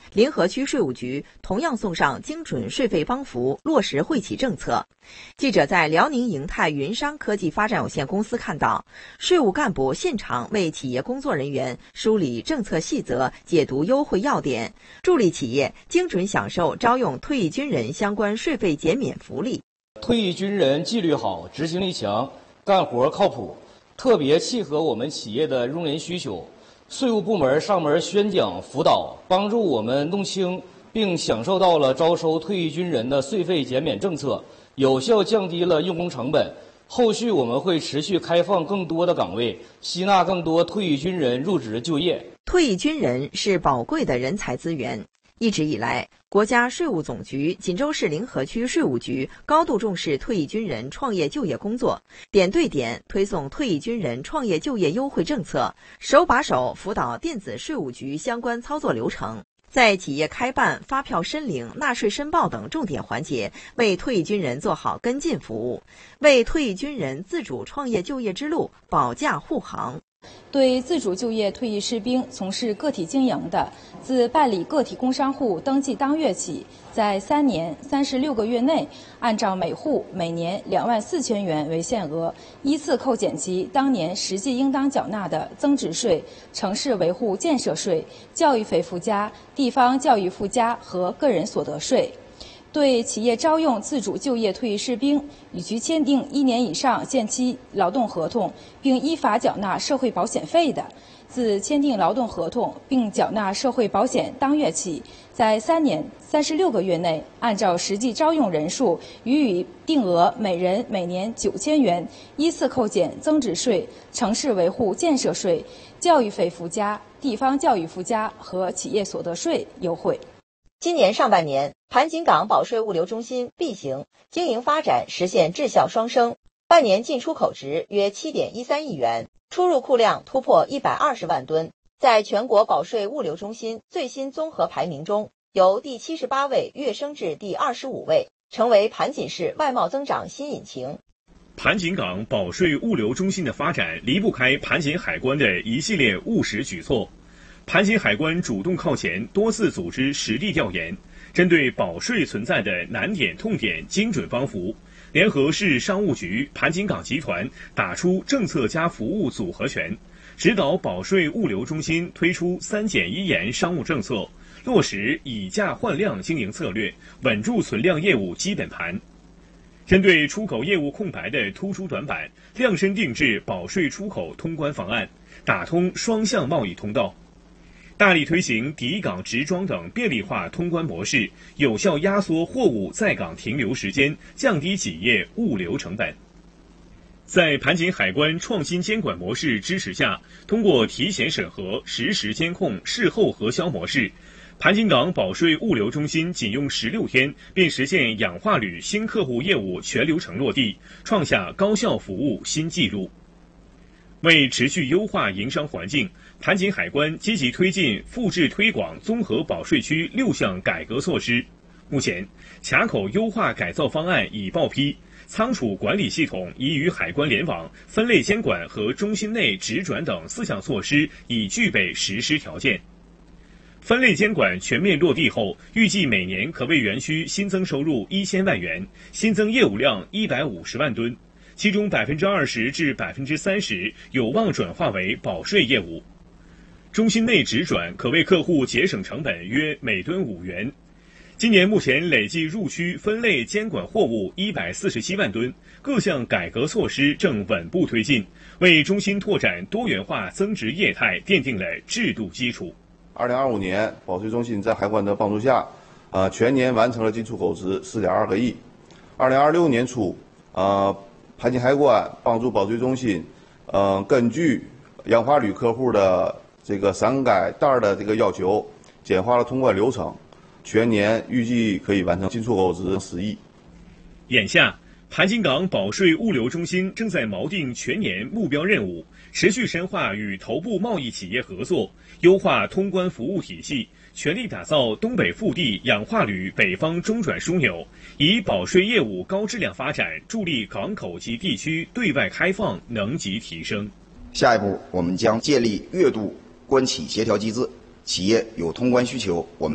临河区税务局同样送上精准税费帮扶，落实惠企政策。记者在辽宁盈泰云商科技发展有限公司看到，税务干部现场为企业工作人员梳理政策细则，解读优惠要点，助力企业精准享受招用退役军人相关税费减免福利。 退役军人纪律好，执行力强，干活靠谱，特别契合我们企业的用人需求。税务部门上门宣讲辅导，帮助我们弄清并享受到了招收退役军人的税费减免政策，有效降低了用工成本。后续我们会持续开放更多的岗位，吸纳更多退役军人入职就业。 退役军人是宝贵的人才资源。一直以来，国家税务总局锦州市临河区税务局高度重视退役军人创业就业工作，点对点推送退役军人创业就业优惠政策，手把手辅导电子税务局相关操作流程，在企业开办、发票申领、纳税申报等重点环节，为退役军人做好跟进服务，为退役军人自主创业就业之路保驾护航。 对自主就业退役士兵从事个体经营的，自办理个体工商户登记当月起，在3年36个月内，按照每户每年24000元为限额，依次扣减其当年实际应当缴纳的增值税、城市维护建设税、教育费附加、地方教育附加和个人所得税。对企业招用自主就业退役士兵，与其签订1年以上限期劳动合同，并依法缴纳社会保险费的，自签订劳动合同并缴纳社会保险当月起，在3年36个月内，按照实际招用人数予以定额每人每年9000元，依次扣减增值税、城市维护建设税、教育费附加、地方教育附加和企业所得税优惠。 今年上半年，盘锦港保税物流中心 B 型经营发展实现质效双升，半年进出口值约7.13亿元，出入库量突破120万吨，在全国保税物流中心最新综合排名中，由第78位跃升至第25位，成为盘锦市外贸增长新引擎。 盘锦港保税物流中心的发展离不开盘锦海关的一系列务实举措。盘锦海关主动靠前，多次组织实地调研，针对保税存在的难点痛点精准帮扶，联合市商务局、盘锦港集团打出政策加服务组合拳，指导保税物流中心推出3减1严商务政策，落实以价换量经营策略，稳住存量业务基本盘。针对出口业务空白的突出短板，量身定制保税出口通关方案，打通双向贸易通道。大力推行抵港直装等便利化通关模式，有效压缩货物在港停留时间，降低企业物流成本。在盘锦海关创新监管模式支持下，通过提前审核、实时监控、事后核销模式，盘锦港保税物流中心仅用16天便实现氧化铝新客户业务全流程落地，创下高效服务新纪录。为持续优化营商环境，盘锦海关积极推进复制推广综合保税区6项改革措施。目前，卡口优化改造方案已报批，仓储管理系统已与海关联网，分类监管和中心内直转等4项措施已具备实施条件。分类监管全面落地后，预计每年可为园区新增收入1000万元，新增业务量150万吨。其中20%至30%有望转化为保税业务。中心内直转可为客户节省成本约每吨5元。今年目前累计入区分类监管货物147万吨，各项改革措施正稳步推进，为中心拓展多元化增值业态奠定了制度基础。 2025年，保税中心在海关的帮助下，全年完成了进出口值4.2个亿。2026年初，盘锦海关帮助保税中心，根据氧化铝客户的这个3改袋的这个要求，简化了通关流程，全年预计可以完成进出口值10亿。 眼下，盘锦港保税物流中心正在锚定全年目标任务，持续深化与头部贸易企业合作，优化通关服务体系，全力打造东北腹地氧化铝北方中转枢纽，以保税业务高质量发展，助力港口及地区对外开放能级提升。 下一步，我们将建立月度关企协调机制，企业有通关需求，我们